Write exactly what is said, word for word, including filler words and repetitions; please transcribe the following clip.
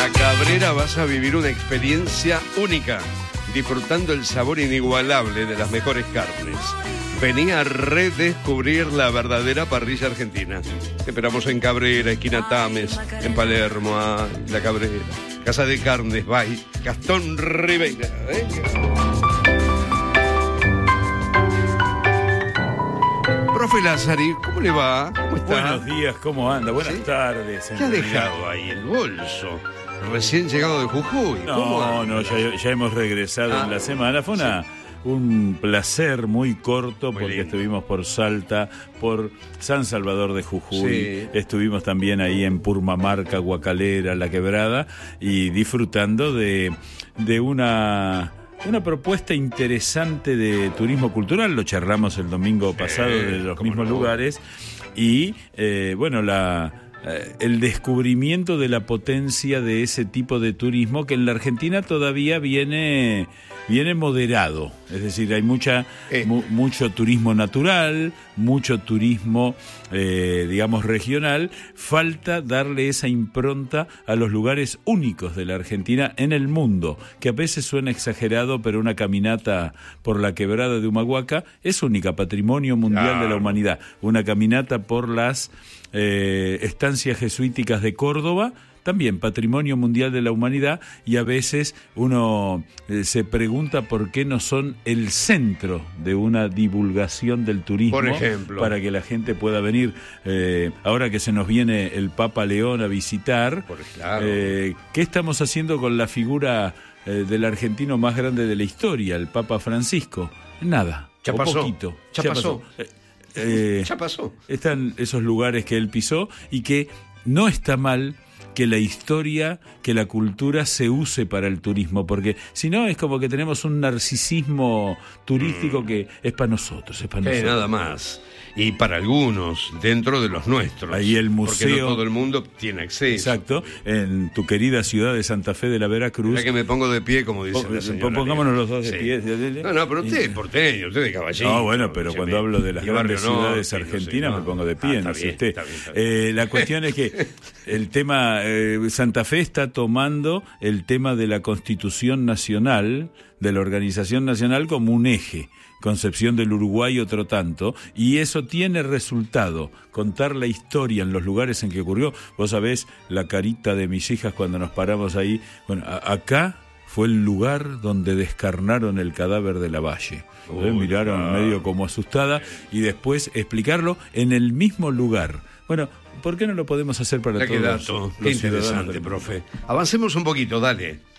La Cabrera vas a vivir una experiencia única, disfrutando el sabor inigualable de las mejores carnes. Vení a redescubrir la verdadera parrilla argentina. Te esperamos en Cabrera, esquina Tames, en Palermo, a La Cabrera. Casa de Carnes, by Gastón Ribeira. ¿eh? Profe Lázari, ¿cómo le va? ¿Cómo está? Buenos días, ¿cómo anda? Buenas ¿Sí? tardes. ¿Qué ha dejado ahí el bolso? Recién llegado de Jujuy. No, no, ya, ya hemos regresado ah, en la semana. Fue una, sí. un placer muy corto muy porque lindo. Estuvimos por Salta, por San Salvador de Jujuy. Sí. Estuvimos también ahí en Purmamarca, Guacalera, La Quebrada y disfrutando de, de una... Una propuesta interesante de turismo cultural, lo charlamos el domingo pasado eh, de los cómo mismos no. lugares y eh, bueno, la, eh, el descubrimiento de la potencia de ese tipo de turismo que en la Argentina todavía viene, viene moderado, es decir, hay mucha eh. mu, mucho turismo natural, mucho turismo eh, digamos regional, falta darle esa impronta a los lugares únicos de la Argentina en el mundo, que a veces suena exagerado, pero una caminata por la quebrada de Humahuaca es única, patrimonio mundial claro. de la humanidad, una caminata por las eh, estancias jesuíticas de Córdoba, también patrimonio mundial de la humanidad, y a veces uno eh, se pregunta por qué no son el centro de una divulgación del turismo, por ejemplo, para que la gente pueda venir. Eh, ahora que se nos viene el Papa León a visitar, por, claro. eh, ¿qué estamos haciendo con la figura eh, del argentino más grande de la historia, el Papa Francisco? Nada, ya o pasó, poquito. ya, ya pasó, pasó. Eh, ya pasó. Están esos lugares que él pisó y que no está mal que la historia, que la cultura se use para el turismo, porque si no es como que tenemos un narcisismo turístico mm. que es para nosotros, es para eh, nosotros. Nada más. Y para algunos, dentro de los nuestros. Ahí el museo. Porque no todo el mundo tiene acceso. Exacto, en tu querida ciudad de Santa Fe de la Veracruz. Mira que me pongo de pie, como dice Pon, la señora. Pongámonos los dos de sí. pie. No, no, pero usted es porteño, usted es caballito. No, bueno, pero cuando hablo de las grandes ciudades argentinas no, me pongo de pie, ah, no sé bien, usted. Está bien, está bien. Eh, la cuestión es que el tema, eh, Santa Fe está tomando el tema de la Constitución Nacional, de la Organización Nacional como un eje. Concepción del Uruguay otro tanto, y eso tiene resultado, contar la historia en los lugares en que ocurrió. Vos sabés la carita de mis hijas cuando nos paramos ahí. Bueno, a- acá fue el lugar donde descarnaron el cadáver de Lavalle. Uy, ¿Eh? Miraron ah. medio como asustada y después explicarlo en el mismo lugar. Bueno, ¿por qué no lo podemos hacer para Ya todos qué dato, los qué ciudadanos interesante, del mundo? profe. Avancemos un poquito, dale.